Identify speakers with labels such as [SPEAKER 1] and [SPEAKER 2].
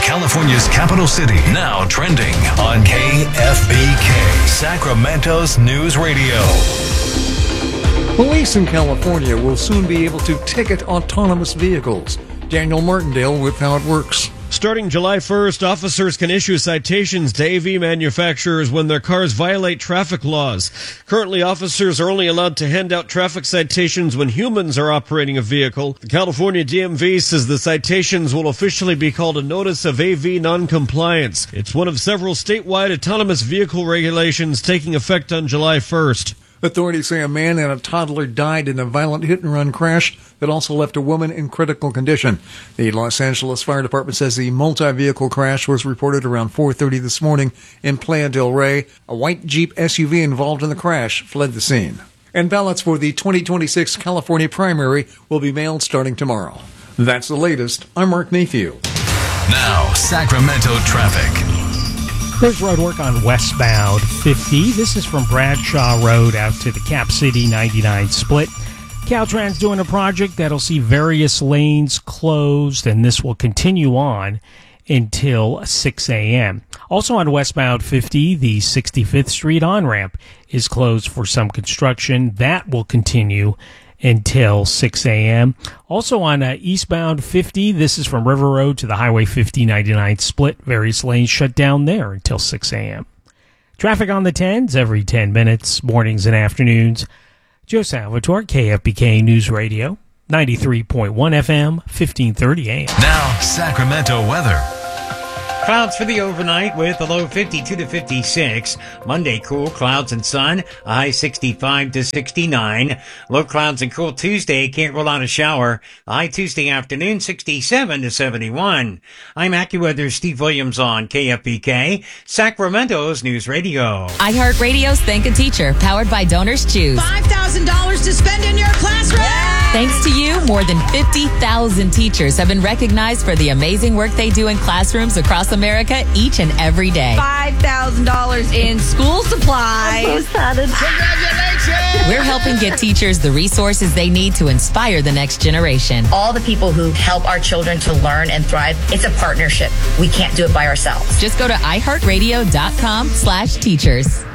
[SPEAKER 1] California's capital city, now trending on KFBK, Sacramento's news radio.
[SPEAKER 2] Police in California will soon be able to ticket autonomous vehicles. Daniel Martindale with how it works.
[SPEAKER 3] Starting July 1st, officers can issue citations to AV manufacturers when their cars violate traffic laws. Currently, officers are only allowed to hand out traffic citations when humans are operating a vehicle. The California DMV says the citations will officially be called a Notice of AV Noncompliance. It's one of several statewide autonomous vehicle regulations taking effect on July 1st.
[SPEAKER 2] Authorities say a man and a toddler died in a violent hit-and-run crash that also left a woman in critical condition. The Los Angeles Fire Department says the multi-vehicle crash was reported around 4:30 this morning in Playa del Rey. A white Jeep SUV involved in the crash fled the scene. And ballots for the 2026 California primary will be mailed starting tomorrow. That's the latest. I'm Mark Mayfield.
[SPEAKER 1] Now, Sacramento traffic.
[SPEAKER 4] There's road work on westbound 50. This is from Bradshaw Road out to the Cap City 99 split. Caltrans doing a project that'll see various lanes closed, and this will continue on until 6 a.m. Also on westbound 50, the 65th Street on-ramp is closed for some construction. That will continue until 6 a.m. Also on eastbound 50, this is from River Road to the Highway 5099 split. Various lanes shut down there until 6 a.m. Traffic on the 10s every 10 minutes, mornings and afternoons. Joe Salvatore, KFBK News Radio, 93.1 FM, 1530 AM.
[SPEAKER 1] Now, Sacramento weather.
[SPEAKER 5] Clouds for the overnight with a low 52 to 56. Monday, cool clouds and sun, a high 65 to 69. Low clouds and cool Tuesday, can't rule out a shower. A high Tuesday afternoon, 67 to 71. I'm AccuWeather's Steve Williams on KFBK, Sacramento's News Radio.
[SPEAKER 6] iHeartRadio's Thank a Teacher, powered by Donors Choose.
[SPEAKER 7] $5,000 to spend in your classroom!
[SPEAKER 6] Thanks to you, more than 50,000 teachers have been recognized for the amazing work they do in classrooms across America each and every day.
[SPEAKER 7] $5,000 in school supplies.
[SPEAKER 6] I'm so excited. Congratulations! We're helping get teachers the resources they need to inspire the next generation.
[SPEAKER 8] All the people who help our children to learn and thrive, it's a partnership. We can't do it by ourselves.
[SPEAKER 6] Just go to iHeartRadio.com/teachers.